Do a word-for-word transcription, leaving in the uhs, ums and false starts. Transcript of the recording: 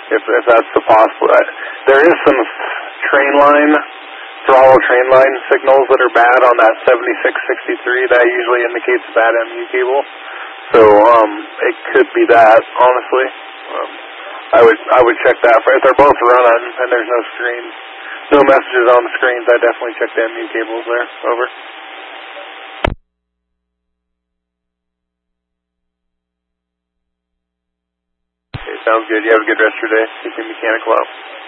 if if that's the possible. There is some train line, throttle train line signals that are bad on that seventy-six sixty-three. That usually indicates a bad M U cable. So um, it could be that, honestly. Um, I would I would check that. For, if they're both running and there's no screens, no messages on the screens, I definitely check the M U cables there. Over. Okay, sounds good. You have a good rest of your day. C P Mechanical out.